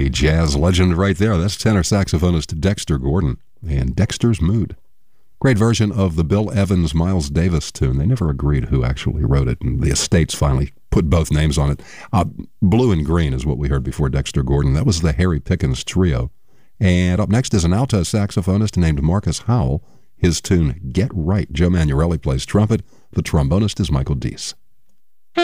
A jazz legend right there. That's tenor saxophonist Dexter Gordon and Dexter's Mood. Great version of the Bill Evans, Miles Davis tune. They never agreed who actually wrote it, and the estates finally put both names on it. Blue and Green is what we heard before Dexter Gordon. That was the Harry Pickens Trio. And up next is an alto saxophonist named Marcus Howell. His tune, Get Right. Joe Manuelli plays trumpet. The trombonist is Michael Deese.